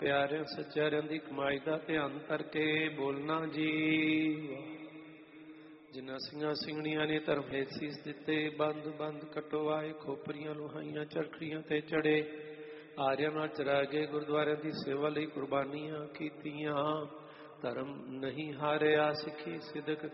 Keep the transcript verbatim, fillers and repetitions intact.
ਪਿਆਰਿਆਂ ਸੱਚਿਆਰਿਆਂ ਦੀ ਕਮਾਈ ਦਾ ਧਿਆਨ ਕਰਕੇ ਬੋਲਣਾ ਜੀ। ਜਿਨ੍ਹਾਂ ਸਿੰਘਾਂ ਸਿੰਘਣੀਆਂ ਨੇ ਧਰਮ ਹੇਤ ਸੀਸ ਦਿੱਤੇ, ਬੰਦ ਬੰਦ ਕਟਵਾਏ, ਖੋਪਰੀਆਂ ਲੁਹਾਈਆਂ, ਚਰਖੜੀਆਂ ਤੇ ਚੜੇ, ਆਰਿਆਂ ਨਾਲ ਚਰਾ ਗਏ, ਗੁਰਦੁਆਰਿਆਂ ਦੀ ਸੇਵਾ ਲਈ ਕੁਰਬਾਨੀਆਂ ਕੀਤੀਆਂ, ਧਰਮ ਨਹੀਂ ਹਾਰਿਆ, ਸਿੱਖੀ ਸਿਦਕ